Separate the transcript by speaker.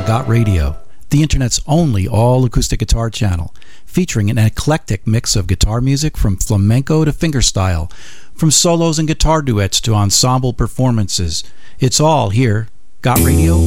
Speaker 1: Got Radio, the internet's only all-acoustic guitar channel, featuring an eclectic mix of guitar music from flamenco to fingerstyle, from solos and guitar duets to ensemble performances. It's all here. Got Radio?